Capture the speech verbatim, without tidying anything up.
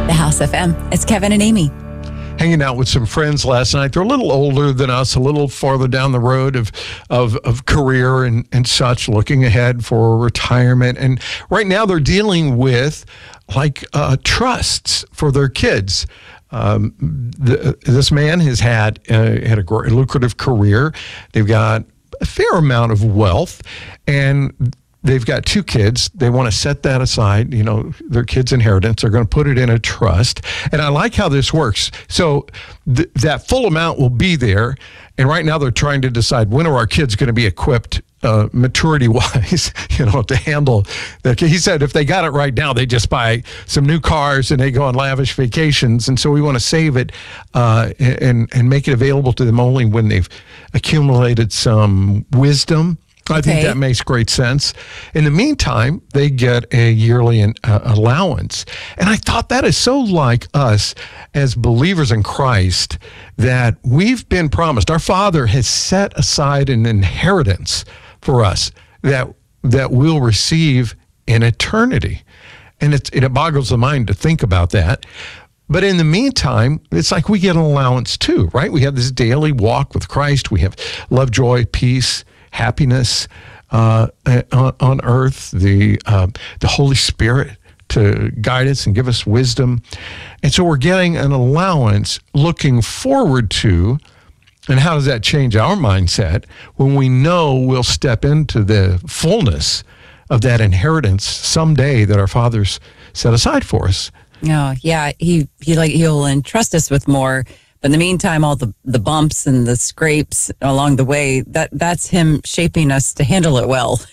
The House F M. It's Kevin and Amy. Hanging out with some friends last night. They're a little older than us, a little farther down the road of of, of career and, and such, looking ahead for retirement. And right now they're dealing with like uh, trusts for their kids. Um, the, this man has had uh, had a great, lucrative career. They've got a fair amount of wealth, and they've got two kids. They want to set that aside, you know, their kids' inheritance. They're going to put it in a trust. And I like how this works. So th- that full amount will be there. And right now they're trying to decide, when are our kids going to be equipped uh, maturity-wise, you know, to handle that. He said if they got it right now, they just buy some new cars and they go on lavish vacations. And so we want to save it uh, and, and make it available to them only when they've accumulated some wisdom. I Okay. think that makes great sense. In the meantime, they get a yearly uh, allowance. And I thought that is so like us as believers in Christ, that we've been promised. Our Father has set aside an inheritance for us that that we'll receive in eternity. And it's, it boggles the mind to think about that. But in the meantime, it's like we get an allowance too, right? We have this daily walk with Christ. We have love, joy, peace, happiness uh, on, on earth, the uh, the Holy Spirit to guide us and give us wisdom. And so we're getting an allowance looking forward to. And how does that change our mindset when we know we'll step into the fullness of that inheritance someday that our Father's set aside for us? Oh, yeah. He he like he'll entrust us with more. But in the meantime, all the, the bumps and the scrapes along the way, that that's him shaping us to handle it well.